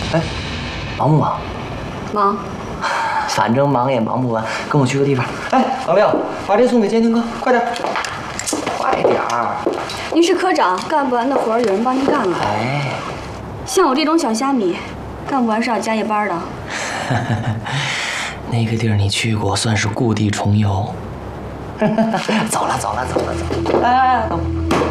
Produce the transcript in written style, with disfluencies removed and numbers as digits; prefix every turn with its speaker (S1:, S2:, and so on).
S1: 哎，忙不忙？
S2: 忙。
S1: 反正忙也忙不完，跟我去个地方。哎，老廖，把这送给监听科，快点，快点儿！
S2: 您是科长，干不完的活儿有人帮您干了。
S1: 哎，
S2: 像我这种小虾米，干不完是要加夜班的。
S1: 那个地儿你去过，算是故地重游。走了。哎，等。